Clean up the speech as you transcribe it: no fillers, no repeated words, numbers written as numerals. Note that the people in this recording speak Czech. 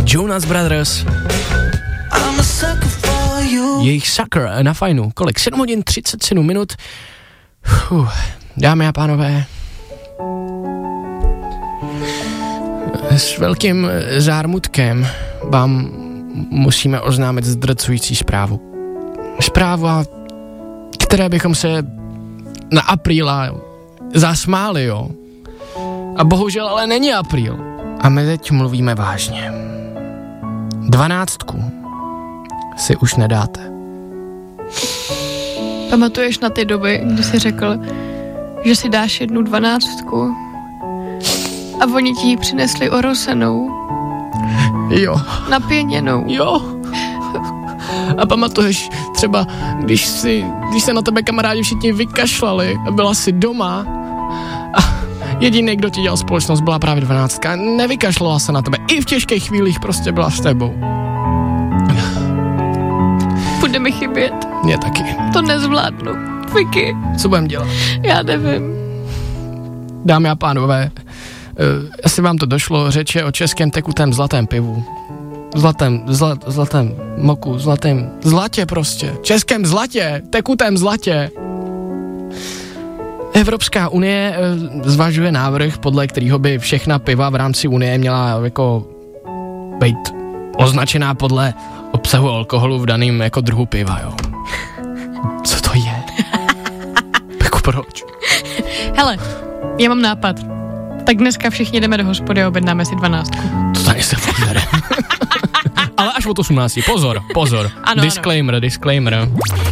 Jonas Brothers. Jejich Sucker na Fajnu. Kolik? 7 hodin 37 minut. Dámy a pánové, s velkým zármutkem vám musíme oznámit zdrcující zprávu. Zpráva, které bychom se na apríla zasmáli, jo. A bohužel ale není apríl. A my teď mluvíme vážně. 12 si už nedáte. Pamatuješ na ty doby, kdy jsi řekl, že si dáš 12 a oni ti ji přinesli orosenou? Jo. Napěněnou? Jo. A pamatuješ třeba, když se na tebe kamarádi všichni vykašlali a byla si doma a jediný, kdo ti dělal společnost, byla právě 12. Nevykašlala se na tebe. I v těžkých chvílích prostě byla s tebou. Bude mi chybět. Mě taky. To nezvládnu. Vicky. Co budem dělat? Já nevím. Dámy a pánové, asi vám to došlo, řeč je o českém tekutém zlatém pivu. Zlatém moku, zlatě prostě. Českém zlatě, tekutém zlatě. Evropská unie zvažuje návrh, podle kterého by všechna piva v rámci unie měla jako být označená podle obsahu alkoholu v daném jako druhu piva, jo. Co to je? Jako proč? Hele, já mám nápad. Tak dneska všichni jdeme do hospody a objednáme si 12. To tady se fakt ale až od 18. Pozor. Ano, Disclaimer.